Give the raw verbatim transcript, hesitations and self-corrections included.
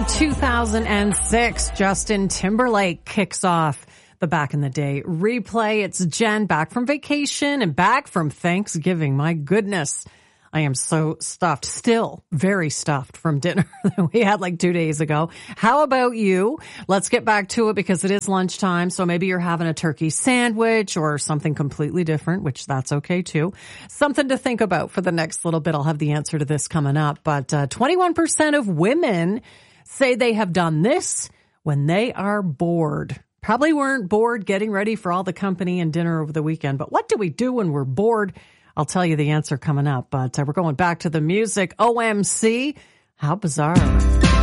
from two thousand six, Justin Timberlake kicks off the Back in the Day replay. It's Jen back from vacation and back from Thanksgiving. My goodness, I am so stuffed, still very stuffed from dinner that we had like two days ago. How about you? Let's get back to it because it is lunchtime. So maybe you're having a turkey sandwich or something completely different, which that's okay too. Something to think about for the next little bit. I'll have the answer to this coming up. But uh, twenty-one percent of women say they have done this when they are bored. Probably weren't bored getting ready for all the company and dinner over the weekend. But what do we do when we're bored? I'll tell you the answer coming up, but uh, we're going back to the music. O M C, how bizarre.